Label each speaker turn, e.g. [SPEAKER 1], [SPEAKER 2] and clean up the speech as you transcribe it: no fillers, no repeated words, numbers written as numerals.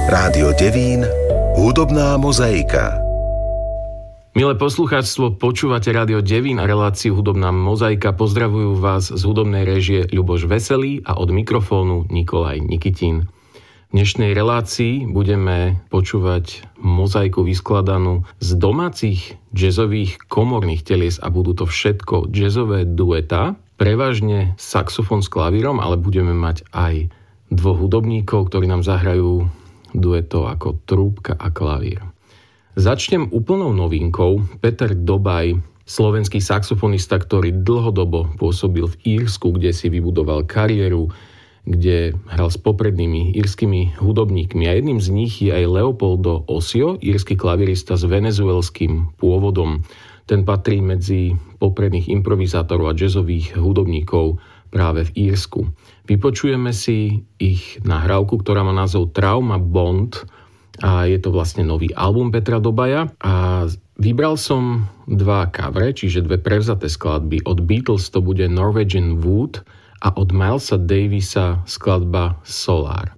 [SPEAKER 1] Rádio Devín, hudobná mozaika.
[SPEAKER 2] Milé poslucháčstvo, počúvate Rádio Devín a reláciu Hudobná mozaika. Pozdravujú vás z hudobnej réžie Ľuboš Veselý a od mikrofónu Nikolaj Nikitín. V dnešnej relácii budeme počúvať mozaiku vyskladanú z domácich jazzových komorných telies a budú to všetko jazzové duetá, prevažne saxofón s klavírom, ale budeme mať aj dvoch hudobníkov, ktorí nám zahrajú dueto ako trúbka a klavír. Začnem úplnou novinkou. Peter Dobaj, slovenský saxofonista, ktorý dlhodobo pôsobil v Írsku, kde si vybudoval kariéru, kde hral s poprednými írskymi hudobníkmi. A jedným z nich je aj Leopoldo Osio, írsky klavirista s venezuelským pôvodom. Ten patrí medzi popredných improvizátorov a jazzových hudobníkov práve v Írsku. Vypočujeme si ich nahrávku, ktorá má názov Trauma Bond a je to vlastne nový album Petra Dobaja. A vybral som dva covere, čiže dve prevzaté skladby. Od Beatles to bude Norwegian Wood a od Milesa Davisa skladba Solar.